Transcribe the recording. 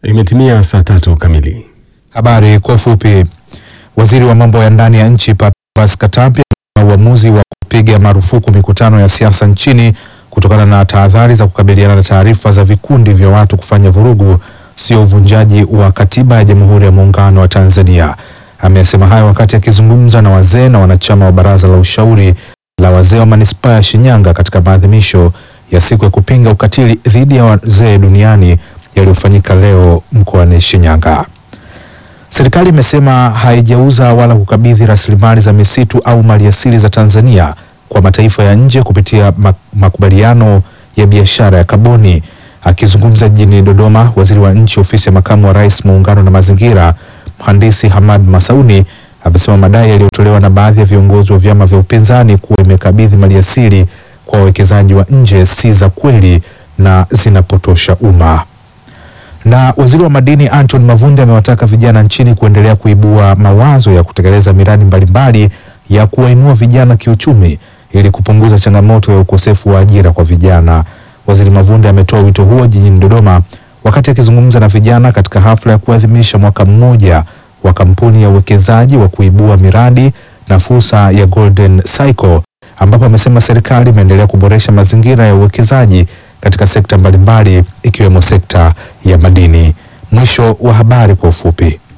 Imetimia saa 3 kamili. Habari kwa ufupi. Waziri wa mambo ya ndani ya nchi Patrobas Katambi na uamuzi wa kupiga marufuku mikutano ya siasa nchini kutokana na tahadhari za kukabiliana na taarifa za vikundi vya watu kufanya vurugu sio uvunjaji wa katiba ya Jamhuri ya Muungano wa Tanzania. Amesema hayo wakati akizungumza na wazee na wanachama wa baraza la ushauri la wazee wa manispaa ya Shinyanga katika maadhimisho ya siku ya kupinga ukatili dhidi ya wazee duniani yaliyofanyika leo mkoani Shinyanga. Serikali imesema haijauza wala kukabidhi rasilimali za misitu au maliasili za Tanzania kwa mataifa ya nje kupitia makubaliano ya biashara ya kaboni. Akizungumza jijini Dodoma, waziri wa nchi ofisi ya makamu wa rais muungano na mazingira, mhandisi Hamad Masauni amesema madai yaliyotolewa na baadhi ya viongozi wa vyama vya upinzani kuwa imekabidhi maliasili kwa wawekezaji wa nje si za kweli na zinapotosha umma. Na waziri wa madini Anton Mavunde amewataka vijana nchini kuendelea kuibua mawazo ya kutekeleza miradi mbalimbali ya kuwainua vijana kiuchumi ili kupunguza changamoto ya ukosefu wa ajira kwa vijana. Waziri Mavunde ametoa wito huo jijini Dodoma wakati akizungumza na vijana katika hafla ya kuadhimisha mwaka mmoja wa kampuni ya uwekezaji wa kuibua miradi na fursa ya Golden Cycle, ambapo amesema serikali imeendelea kuboresha mazingira ya uwekezaji katika sekta mbalimbali ikiwemo sekta ya madini. Mwisho wa habari kwa ufupi.